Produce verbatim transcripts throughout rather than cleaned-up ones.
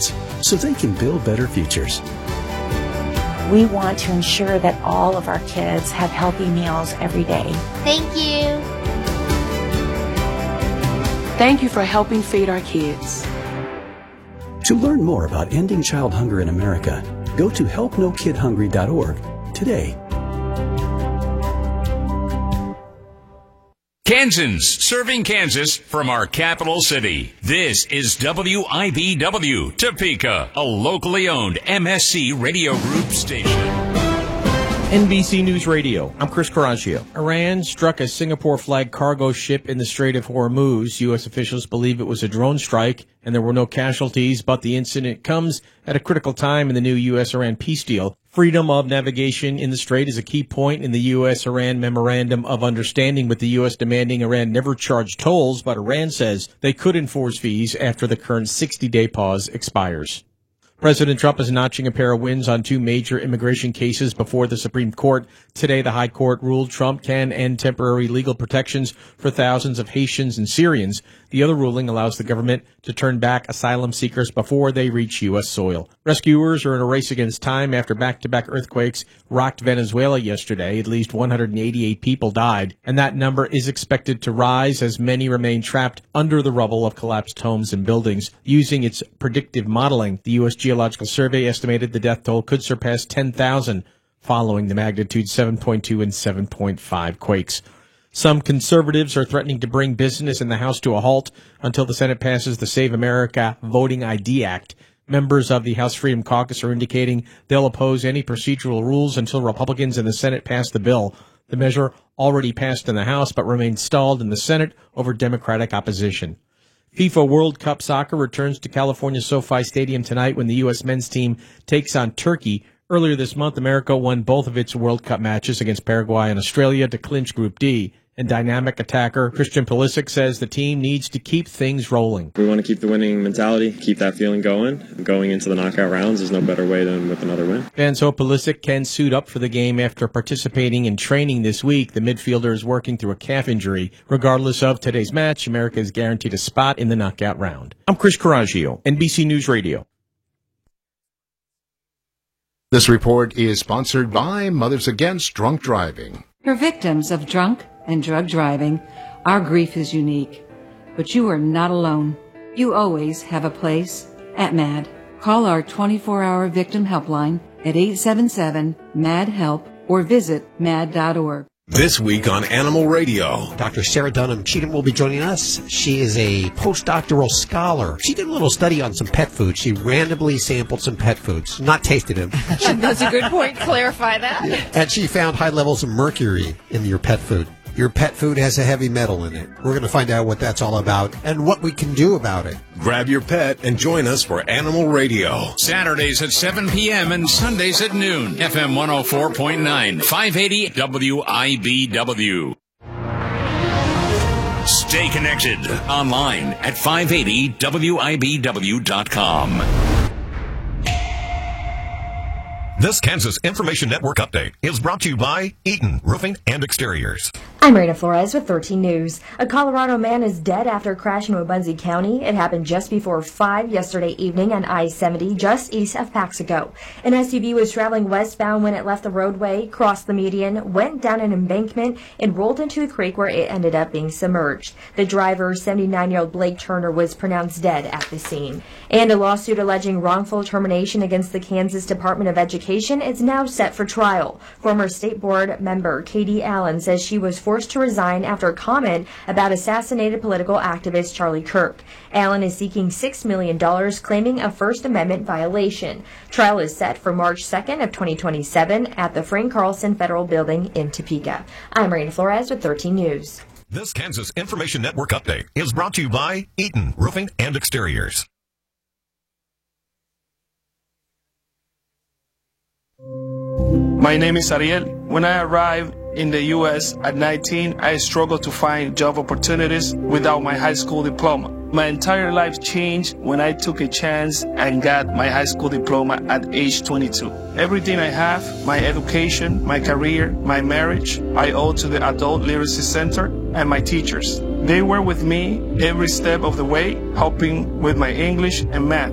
kids so they can build better futures. We want to ensure that all of our kids have healthy meals every day. Thank you. Thank you for helping feed our kids. To learn more about ending child hunger in America, go to help no kid hungry dot org today. Kansans, serving Kansas from our capital city. This is W I B W, Topeka, a locally owned M S C Radio Group station. N B C News Radio, I'm Chris Coraggio. Iran struck a Singapore-flagged cargo ship in the Strait of Hormuz. U S officials believe it was a drone strike, and there were no casualties, but the incident comes at a critical time in the new U S Iran peace deal. Freedom of navigation in the Strait is a key point in the U S Iran Memorandum of Understanding, with the U S demanding Iran never charge tolls, but Iran says they could enforce fees after the current sixty-day pause expires. President Trump is notching a pair of wins on two major immigration cases before the Supreme Court. Today, the High Court ruled Trump can end temporary legal protections for thousands of Haitians and Syrians. The other ruling allows the government to turn back asylum seekers before they reach U S soil. Rescuers are in a race against time after back-to-back earthquakes rocked Venezuela yesterday. At least one hundred eighty-eight people died, and that number is expected to rise as many remain trapped under the rubble of collapsed homes and buildings. Using its predictive modeling, the U S Geological Survey estimated the death toll could surpass ten thousand following the magnitude seven point two and seven point five quakes. Some conservatives are threatening to bring business in the House to a halt until the Senate passes the Save America Voting I D Act. Members of the House Freedom Caucus are indicating they'll oppose any procedural rules until Republicans in the Senate pass the bill. The measure already passed in the House but remains stalled in the Senate over Democratic opposition. FIFA World Cup Soccer returns to California's SoFi Stadium tonight when the U S men's team takes on Turkey. Earlier this month, America won both of its World Cup matches against Paraguay and Australia to clinch Group D. And dynamic attacker Christian Pulisic says the team needs to keep things rolling. We want to keep the winning mentality, keep that feeling going. Going into the knockout rounds, there's no better way than with another win. Fans hope Pulisic can suit up for the game after participating in training this week. The midfielder is working through a calf injury. Regardless of today's match, America is guaranteed a spot in the knockout round. I'm Chris Coraggio, N B C News Radio. This report is sponsored by Mothers Against Drunk Driving. For victims of drunk and drug driving, our grief is unique. But you are not alone. You always have a place at MAD. Call our twenty-four hour victim helpline at eight seven seven, M A D, HELP or visit mad dot org. This week on Animal Radio, Doctor Sarah Dunham Cheatham will be joining us. She is a postdoctoral scholar. She did a little study on some pet food. She randomly sampled some pet foods, not tasted them. That's a good point. Clarify that. Yeah. And she found high levels of mercury in your pet food. Your pet food has a heavy metal in it. We're going to find out what that's all about and what we can do about it. Grab your pet and join us for Animal Radio. Saturdays at seven p.m. and Sundays at noon. F M one oh four point nine, five eighty W I B W. Stay connected online at five eighty W I B W dot com. This Kansas Information Network update is brought to you by Eaton Roofing and Exteriors. I'm Rita Flores with thirteen News. A Colorado man is dead after crashing in Wabaunsee County. It happened just before five yesterday evening on I seventy, just east of Paxico. An S U V was traveling westbound when it left the roadway, crossed the median, went down an embankment, and rolled into a creek where it ended up being submerged. The driver, seventy-nine-year-old Blake Turner, was pronounced dead at the scene. And a lawsuit alleging wrongful termination against the Kansas Department of Education is now set for trial. Former State Board member Katie Allen says she was forced to resign after a comment about assassinated political activist Charlie Kirk. Allen is seeking six million dollars, claiming a First Amendment violation. Trial is set for March second of twenty twenty-seven at the Frank Carlson Federal Building in Topeka. I'm Marina Flores with thirteen News. This Kansas Information Network update is brought to you by Eaton Roofing and Exteriors. My name is Ariel. When I arrived in the U S at nineteen, I struggled to find job opportunities without my high school diploma. My entire life changed when I took a chance and got my high school diploma at age twenty-two. Everything I have, my education, my career, my marriage, I owe to the Adult Literacy Center and my teachers. They were with me every step of the way, helping with my English and math.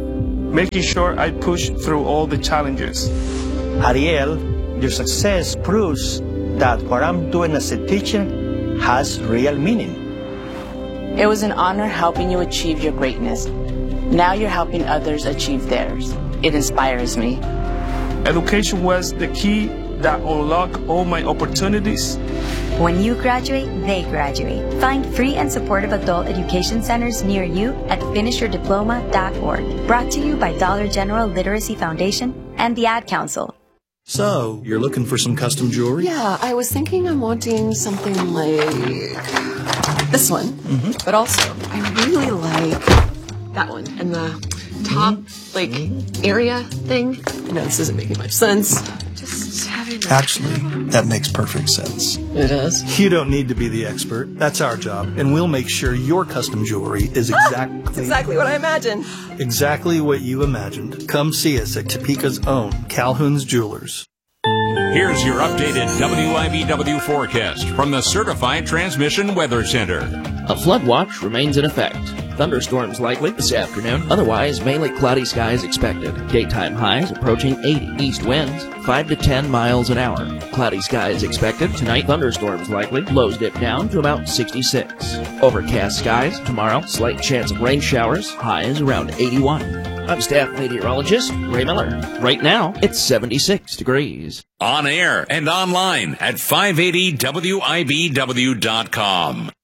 making sure I push through all the challenges. Ariel, your success proves that what I'm doing as a teacher has real meaning. It was an honor helping you achieve your greatness. Now you're helping others achieve theirs. It inspires me. Education was the key that unlocked all my opportunities. When you graduate, they graduate. Find free and supportive adult education centers near you at finish your diploma dot org. Brought to you by Dollar General Literacy Foundation and the Ad Council. So, you're looking for some custom jewelry? Yeah, I was thinking I'm wanting something like this one, mm-hmm. but also I really like that one and the top mm-hmm. like mm-hmm. area thing. I know this isn't making much sense. Just having Actually, that makes perfect sense. It does? You don't need to be the expert. That's our job, and we'll make sure your custom jewelry is exactly That's exactly what I imagined. Exactly what you imagined. Come see us at Topeka's own Calhoun's Jewelers. Here's your updated W I B W forecast from the Certified Transmission Weather Center. A flood watch remains in effect. Thunderstorms likely this afternoon. Otherwise, mainly cloudy skies expected. Daytime highs approaching eighty. East winds five to ten miles an hour. Cloudy skies expected. Tonight, thunderstorms likely. Lows dip down to about sixty-six. Overcast skies tomorrow. Slight chance of rain showers. Highs around eighty-one. I'm staff meteorologist Ray Miller. Right now, it's seventy-six degrees. On air and online at five eighty W I B W dot com.